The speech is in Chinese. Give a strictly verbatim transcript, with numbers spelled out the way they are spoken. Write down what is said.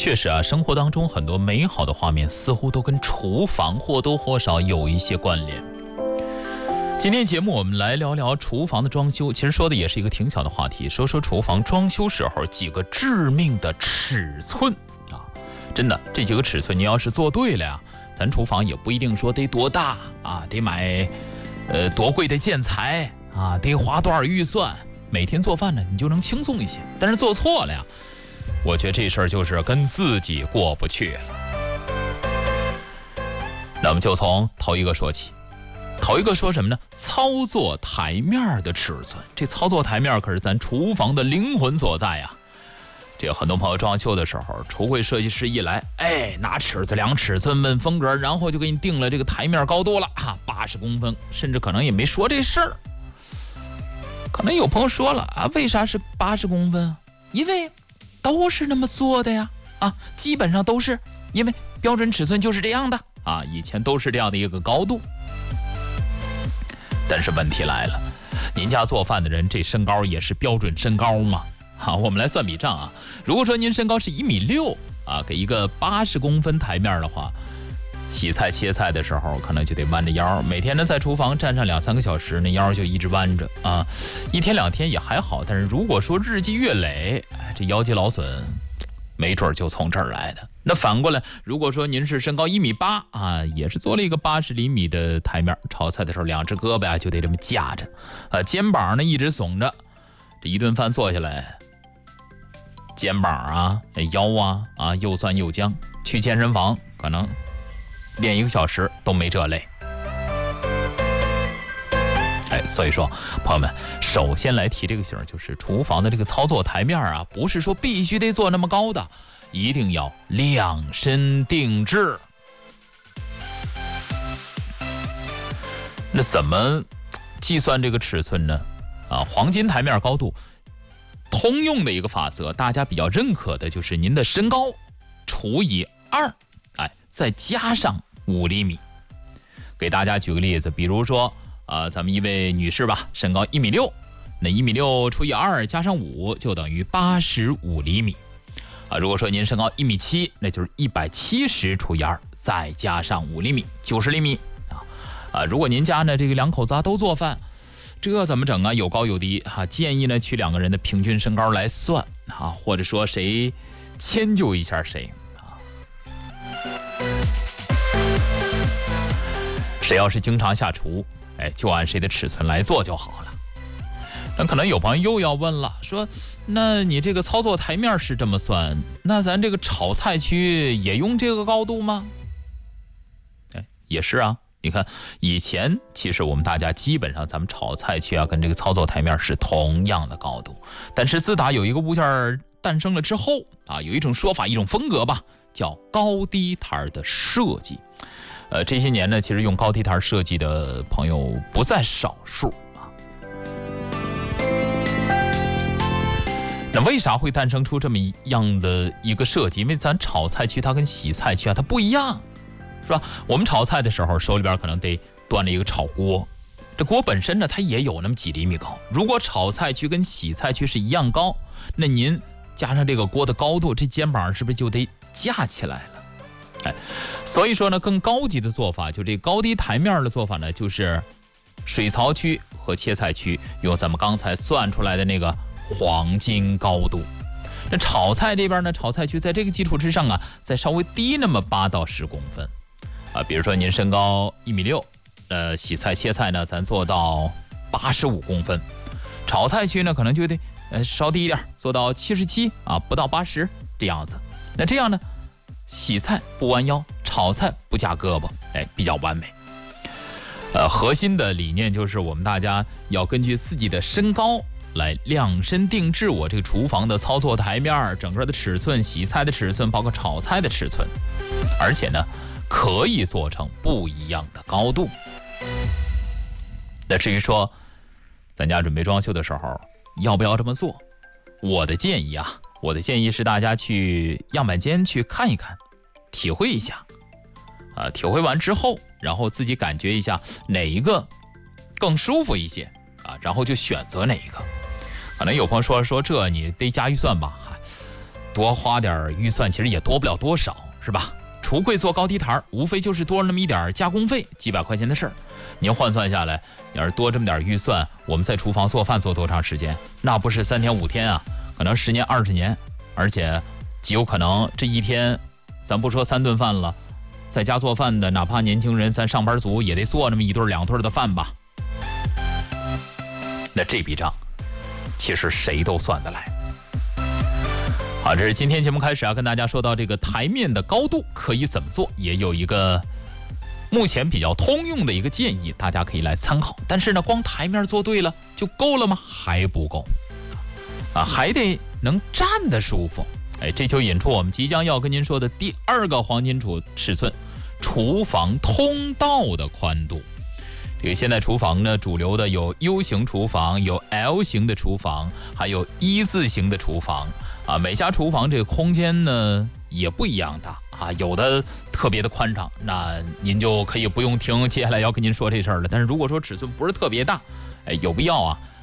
确实啊，生活当中很多美好的画面似乎都跟厨房或多或少有一些关联。今天节目我们来聊聊厨房的装修，其实说的也是一个挺小的话题，说说厨房装修时候几个致命的尺寸啊。真的，这几个尺寸你要是做对了呀，咱厨房也不一定说得多大啊，得买呃多贵的建材啊，得花多少预算，每天做饭呢你就能轻松一些。但是做错了呀，我觉得这事儿就是跟自己过不去了。那我们就从头一个说起。头一个说什么呢？操作台面的尺寸。这操作台面可是咱厨房的灵魂所在呀。这个很多朋友装修的时候，橱柜设计师一来，哎，拿尺子量尺寸问风格，然后就给你定了这个台面高度了啊，八十公分，甚至可能也没说这事儿。可能有朋友说了啊，为啥是八十公分？因为都是那么做的呀，啊，基本上都是，因为标准尺寸就是这样的啊，以前都是这样的一个高度。但是问题来了，您家做饭的人这身高也是标准身高吗？好，我们来算笔账啊。如果说您身高是一米六啊，给一个八十公分台面的话，洗菜切菜的时候可能就得弯着腰，每天呢在厨房站上两三个小时，那腰就一直弯着啊。一天两天也还好，但是如果说日积月累，这腰肌劳损没准就从这儿来的。那反过来，如果说您是身高一米八啊，也是做了一个八十厘米的台面，炒菜的时候两只胳膊呀就得这么架着，啊，肩膀呢一直耸着，这一顿饭做下来，肩膀啊、腰啊啊又酸又僵，去健身房可能练一个小时都没这累。哎，所以说朋友们，首先来提这个醒，就是厨房的这个操作台面啊，不是说必须得做那么高的，一定要量身定制。那怎么计算这个尺寸呢？啊，黄金台面高度通用的一个法则，大家比较认可的就是您的身高除以二，哎，再加上五厘米。给大家举个例子，比如说啊，咱们一位女士吧，身高一米六，那一米六除以二加上五就等于八十五厘米。啊，如果说您身高一米七，那就是一百七十除以二再加上五厘米，九十厘米啊。啊，如果您家呢这个两口子都做饭，这怎么整啊？有高有低啊。建议呢取两个人的平均身高来算啊，或者说谁迁就一下谁啊。谁要是经常下厨，哎，就按谁的尺寸来做就好了。那可能有朋友又要问了，说那你这个操作台面是这么算，那咱这个炒菜区也用这个高度吗？哎，也是啊。你看以前其实我们大家基本上咱们炒菜区啊跟这个操作台面是同样的高度，但是自打有一个物件诞生了之后啊，有一种说法一种风格吧，叫高低台的设计。呃，这些年呢，其实用高低台设计的朋友不在少数啊。那为啥会诞生出这么样的一个设计？因为咱炒菜区它跟洗菜区啊它不一样，是吧？我们炒菜的时候手里边可能得端着一个炒锅，这锅本身呢它也有那么几厘米高。如果炒菜区跟洗菜区是一样高，那您加上这个锅的高度，这肩膀是不是就得架起来了？哎，所以说呢，更高级的做法，就这高低台面的做法呢，就是水槽区和切菜区用咱们刚才算出来的那个黄金高度。那炒菜这边呢，炒菜区在这个基础之上啊，再稍微低那么八到十公分啊。比如说您身高一米六，呃，洗菜切菜呢，咱做到八十五公分，炒菜区呢可能就得呃稍低一点，做到七十七啊，不到八十这样子。那这样呢？洗菜不弯腰，炒菜不架胳膊，哎，比较完美。呃，核心的理念就是我们大家要根据自己的身高来量身定制我这个厨房的操作台面，整个的尺寸，洗菜的尺寸，包括炒菜的尺寸，而且呢，可以做成不一样的高度。那至于说咱家准备装修的时候要不要这么做，我的建议啊。我的建议是大家去样板间去看一看，体会一下，啊，体会完之后，然后自己感觉一下哪一个更舒服一些啊，然后就选择哪一个。可能有朋友说说这你得加预算吧， 多花点预算，其实也多不了多少，是吧？橱柜做高低台，无非就是多了那么一点加工费，几百块钱的事儿。您换算下来，要是多这么点预算，我们在厨房做饭做多长时间？那不是三天五天啊，可能十年二十年，而且极有可能这一天，咱不说三顿饭了，在家做饭的，哪怕年轻人，咱上班族也得做那么一顿两顿的饭吧。那这笔账，其实谁都算得来。好，这是今天节目开始啊，跟大家说到这个台面的高度可以怎么做，也有一个目前比较通用的一个建议，大家可以来参考。但是呢，光台面做对了就够了吗？还不够啊，还得能站得舒服。哎，这就引出我们即将要跟您说的第二个黄金尺尺寸，厨房通道的宽度。这个现在厨房呢，主流的有 U 型厨房，有 L 型的厨房，还有一字型的厨房啊。每家厨房这个空间呢也不一样大啊，有的特别的宽敞，那您就可以不用听接下来要跟您说这事儿了。但是如果说尺寸不是特别大，哎，有必要啊，